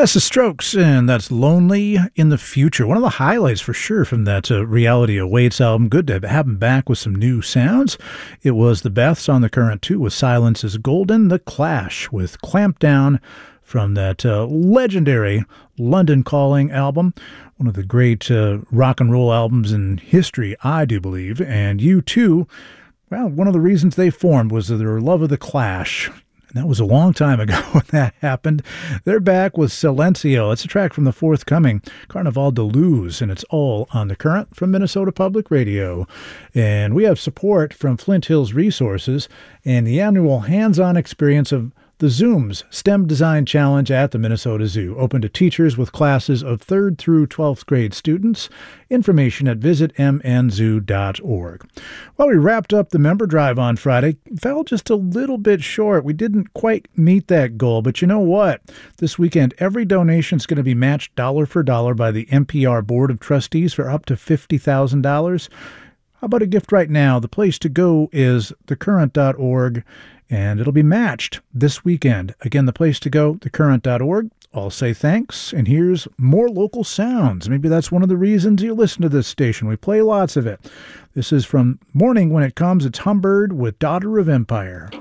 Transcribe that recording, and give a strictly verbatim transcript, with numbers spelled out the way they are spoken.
That's the Strokes, and that's Lonely in the Future. One of the highlights for sure from that uh, Reality Awaits album. Good to have them back with some new sounds. It was the Beths on the Current too with Silence is Golden. The Clash with Clamp Down from that uh, legendary London Calling album. One of the great uh, rock and roll albums in history, I do believe. And U two, well, one of the reasons they formed was their love of the Clash. And that was a long time ago when that happened. They're back with Silencio. It's a track from the forthcoming Carnaval de Luz, and it's all on the Current from Minnesota Public Radio. And we have support from Flint Hills Resources and the annual hands-on experience of the Zooms STEM Design Challenge at the Minnesota Zoo, open to teachers with classes of third through twelfth grade students. Information at visit m n zoo dot org. Well, we wrapped up the member drive on Friday. Fell just a little bit short. We didn't quite meet that goal, but you know what? This weekend, every donation is going to be matched dollar for dollar by the N P R Board of Trustees for up to fifty thousand dollars. How about a gift right now? The place to go is the current dot org. And it'll be matched this weekend. Again, the place to go, the current dot org. I'll say thanks, and here's more local sounds. Maybe that's one of the reasons you listen to this station. We play lots of it. This is from Morning When It Comes. It's Humbird with Daughter of Empire.